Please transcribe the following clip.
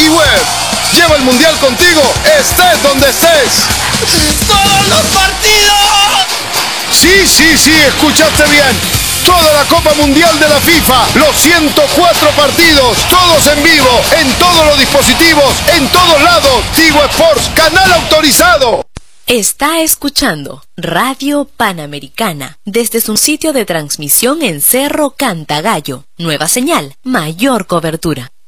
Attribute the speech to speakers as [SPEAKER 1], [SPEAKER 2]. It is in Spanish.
[SPEAKER 1] y web. Lleva el mundial contigo, estés donde estés.
[SPEAKER 2] ¡Todos los partidos!
[SPEAKER 1] Sí, escuchaste bien. Toda la Copa Mundial de la FIFA, los 104 partidos, todos en vivo, en todos los dispositivos, en todos lados. Tigo Sports, canal autorizado.
[SPEAKER 3] Está escuchando Radio Panamericana desde su sitio de transmisión en Cerro Cantagallo. Nueva señal, mayor cobertura.